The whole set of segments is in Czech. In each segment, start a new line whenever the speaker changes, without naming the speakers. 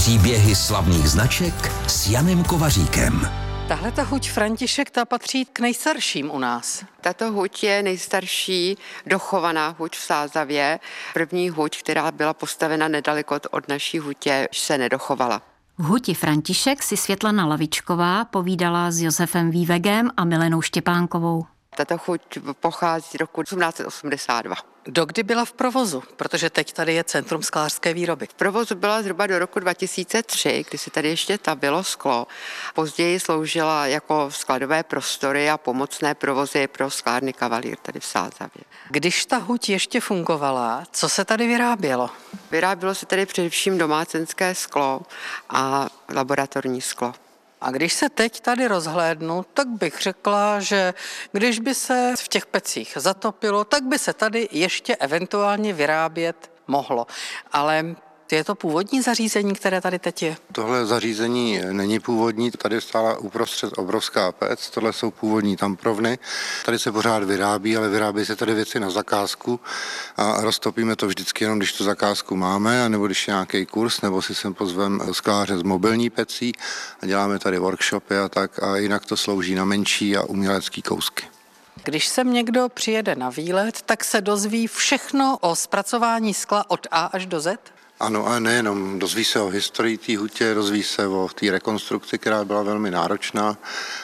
Příběhy slavných značek s Janem Kovaříkem.
Tahle ta huť František, ta patří k nejstarším u nás.
Tato huť je nejstarší dochovaná huť v Sázavě. První huť, která byla postavena nedaleko od naší hutě, se nedochovala.
V huti František si Světlana Lavičková povídala s Josefem Vývegem a Milenou Štěpánkovou.
Tato chuť pochází z roku 1882.
Dokdy byla v provozu? Protože teď tady je Centrum sklářské výroby.
V provozu byla zhruba do roku 2003, kdy se tady ještě tavilo sklo. Později sloužila jako skladové prostory a pomocné provozy pro sklárny Kavalír tady v Sázavě.
Když ta huť ještě fungovala, co se tady vyrábělo?
Vyrábělo se tady především domácenské sklo a laboratorní sklo.
A když se teď tady rozhlédnu, tak bych řekla, že když by se v těch pecích zatopilo, tak by se tady ještě eventuálně vyrábět mohlo. Ale je to původní zařízení, které tady teď je?
Tohle zařízení není původní, tady stála uprostřed obrovská pec, tohle jsou původní tamprovny. Tady se pořád vyrábí, ale vyrábí se tady věci na zakázku a roztopíme to vždycky jenom, když tu zakázku máme, nebo když je nějaký kurz, nebo si sem pozvem skláře z mobilní pecí a děláme tady workshopy a tak, a jinak to slouží na menší a umělecký kousky.
Když sem někdo přijede na výlet, tak se dozví všechno o zpracování skla od A až do Z?
Ano, a nejenom. Dozví se o historii té hutě, dozví se o té rekonstrukci, která byla velmi náročná,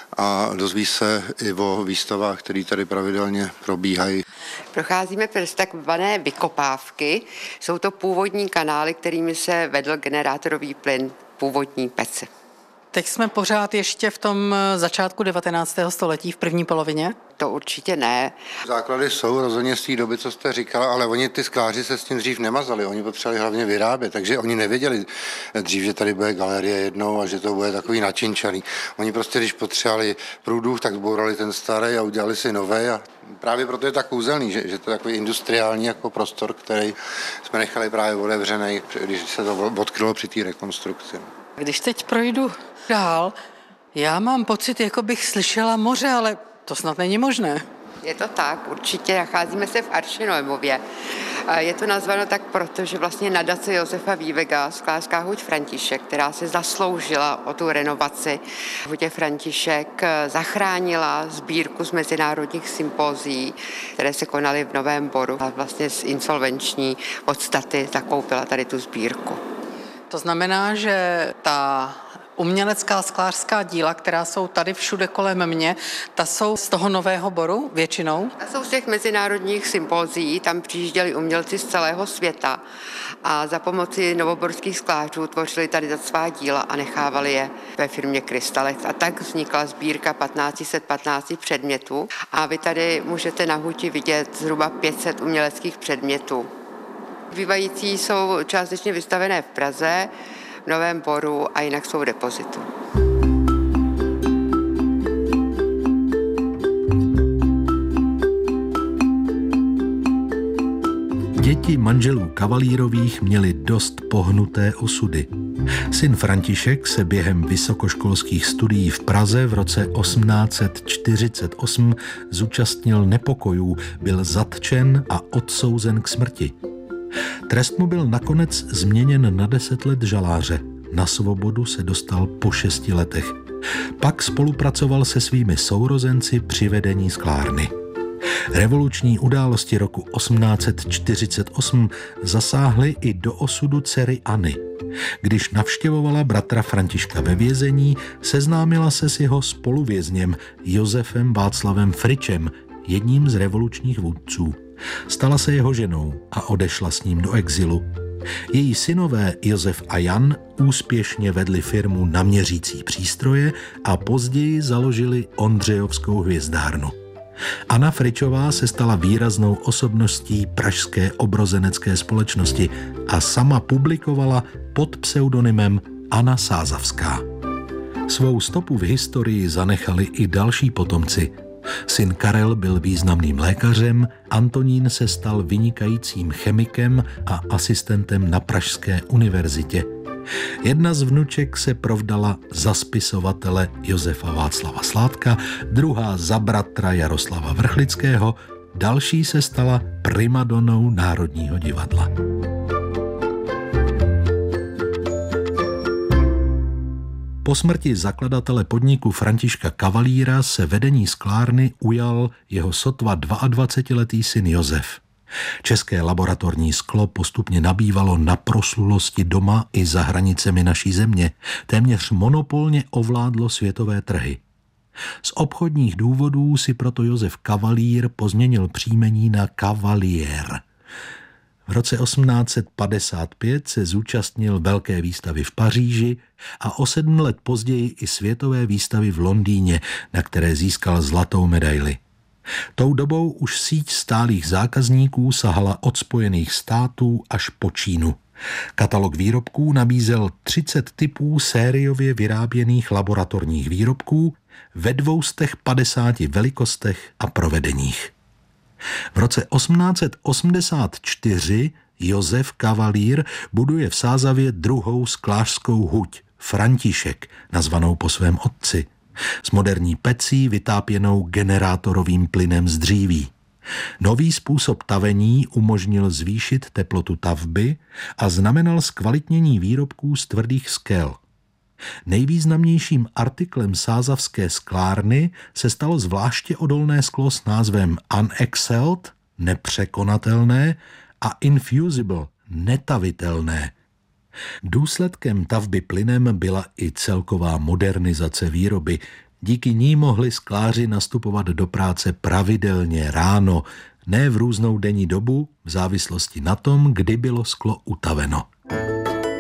a dozví se i o výstavách, které tady pravidelně probíhají.
Procházíme přes takzvané vykopávky. Jsou to původní kanály, kterými se vedl generátorový plyn původní pece.
Teď jsme pořád ještě v tom začátku 19. století, v první polovině?
To určitě ne.
Základy jsou rozhodně z té doby, co jste říkala, ale oni ty skláři se s tím dřív nemazali, oni potřebovali hlavně vyrábět, takže oni nevěděli dřív, že tady bude galerie jednou a že to bude takový načinčaný. Oni prostě, když potřebovali průduch, tak zbourali ten starý a udělali si nový, a právě proto je tak kouzelný, že to je takový industriální jako prostor, který jsme nechali právě otevřený, když se to odkrylo při té rekonstrukci.
Když teď projdu dál, já mám pocit, jako bych slyšela moře, ale to snad není možné.
Je to tak, určitě. Nacházíme se v Aršinoemově. Je to nazváno tak, protože vlastně nadace Josefa Vývega, sklářská huť František, která se zasloužila o tu renovaci hutě František, zachránila sbírku z mezinárodních sympózií, které se konaly v Novém Boru, a vlastně z insolvenční podstaty zakoupila tady tu sbírku.
To znamená, že ta umělecká sklářská díla, která jsou tady všude kolem mě, ta jsou z toho Nového Boru většinou?
A jsou z těch mezinárodních sympózií, tam přijížděli umělci z celého světa a za pomoci novoborských sklářů tvořili tady svá díla a nechávali je ve firmě Krystalex. A tak vznikla sbírka 1515 předmětů a vy tady můžete na huti vidět zhruba 500 uměleckých předmětů. Zbývající jsou částečně vystavené v Praze, v Novém Boru a jinak jsou v depozitu.
Děti manželů Kavalírových měly dost pohnuté osudy. Syn František se během vysokoškolských studií v Praze v roce 1848 zúčastnil nepokojů, byl zatčen a odsouzen k smrti. Trest mu byl nakonec změněn na 10 let žaláře. Na svobodu se dostal po 6 letech. Pak spolupracoval se svými sourozenci při vedení sklárny. Revoluční události roku 1848 zasáhly i do osudu dcery Anny. Když navštěvovala bratra Františka ve vězení, seznámila se s jeho spoluvězněm Josefem Václavem Fričem, jedním z revolučních vůdců. Stala se jeho ženou a odešla s ním do exilu. Její synové Josef a Jan úspěšně vedli firmu na měřící přístroje a později založili Ondřejovskou hvězdárnu. Anna Fričová se stala výraznou osobností pražské obrozenecké společnosti a sama publikovala pod pseudonymem Anna Sázavská. Svou stopu v historii zanechali i další potomci. Syn Karel byl významným lékařem, Antonín se stal vynikajícím chemikem a asistentem na Pražské univerzitě. Jedna z vnuček se provdala za spisovatele Josefa Václava Sládka, druhá za bratra Jaroslava Vrchlického, další se stala primadonou Národního divadla. Po smrti zakladatele podniku Františka Kavalíra se vedení sklárny ujal jeho sotva 22letý syn Josef. České laboratorní sklo postupně nabývalo na proslulosti doma i za hranicemi naší země. Téměř monopolně ovládlo světové trhy. Z obchodních důvodů si proto Josef Kavalír pozměnil příjmení na Cavalier. V roce 1855 se zúčastnil velké výstavy v Paříži a o 7 let později i světové výstavy v Londýně, na které získal zlatou medaili. Tou dobou už síť stálých zákazníků sahala od Spojených států až po Čínu. Katalog výrobků nabízel 30 typů sériově vyráběných laboratorních výrobků ve 250 velikostech a provedeních. V roce 1884 Josef Kavalír buduje v Sázavě druhou sklářskou huť, František, nazvanou po svém otci, s moderní pecí vytápěnou generátorovým plynem z dříví. Nový způsob tavení umožnil zvýšit teplotu tavby a znamenal zkvalitnění výrobků z tvrdých skel. Nejvýznamnějším artiklem sázavské sklárny se stalo zvláště odolné sklo s názvem Unexcelled, nepřekonatelné, a Infusible, netavitelné. Důsledkem tavby plynem byla i celková modernizace výroby. Díky ní mohli skláři nastupovat do práce pravidelně ráno, ne v různou denní dobu, v závislosti na tom, kdy bylo sklo utaveno.